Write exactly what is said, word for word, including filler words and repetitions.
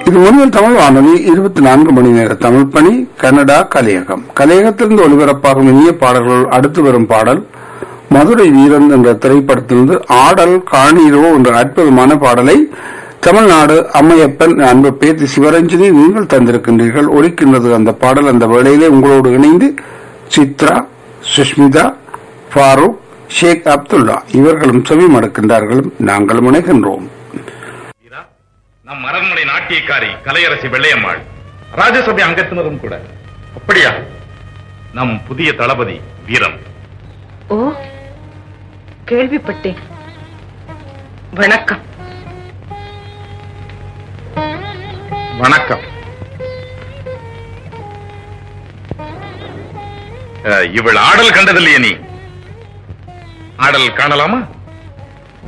இது முன்னில் தமிழ் வானொலி இருபத்தி நான்கு மணி நேர தமிழ் பணி கனடா கலையகம். கலையகத்திலிருந்து ஒலிபரப்பாகும் இனிய பாடல்கள். அடுத்து வரும் பாடல் மதுரை வீரன் என்ற திரைப்படத்திலிருந்து ஆடல் காணீரோ என்ற அற்புதமான பாடலை தமிழ்நாடு அம்மையப்பன் அன்பு பேத்தி சிவரஞ்சனி நீங்கள் தந்திருக்கின்றீர்கள். ஒலிக்கின்றது அந்த பாடல். அந்த வேளையிலே உங்களோடு இணைந்து சித்ரா, சுஷ்மிதா, ஃபாரூக், ஷேக் அப்துல்லா இவர்களும் செவி மடுக்கின்றார்கள். நாங்கள் முனைகின்றோம். நம் அரண்மனை நாட்டியக்காரி கலையரசி வெள்ளையம்மாள் ராஜசபை அங்கத்தினரும் கூட. அப்படியா? நம் புதிய தளபதி வீரன். ஓ, கேள்விப்பட்டேன். வணக்கம். வணக்கம். இவள் ஆடல் கண்டதில்லையே? நீ ஆடல் காணலாமா?